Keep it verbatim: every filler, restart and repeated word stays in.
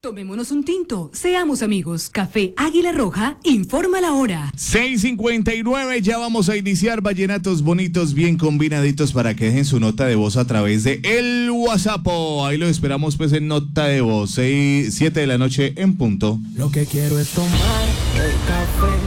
Tomémonos un tinto, seamos amigos. Café Águila Roja, informa la hora. seis cincuenta y nueve, ya vamos a iniciar vallenatos bonitos, bien combinaditos para que dejen su nota de voz a través de el WhatsApp. Ahí lo esperamos pues en nota de voz, seis, siete de la noche en punto. Lo que quiero es tomar el café.